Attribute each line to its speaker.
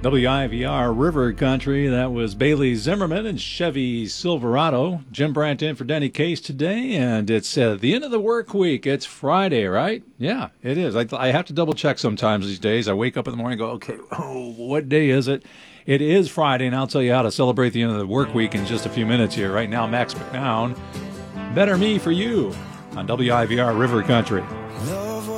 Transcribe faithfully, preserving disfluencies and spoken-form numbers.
Speaker 1: W I V R River Country, that was Bailey Zimmerman and Chevy Silverado. Jim Brandt in for Denny Case today, and it's uh, the end of the work week. It's Friday, right? Yeah, it is. I, I have to double check sometimes these days. I wake up in the morning and go, okay, oh, what day is it? It is Friday, and I'll tell you how to celebrate the end of the work week in just a few minutes here. Right now, Max McNown, Better Me for You on W I V R River Country.
Speaker 2: No.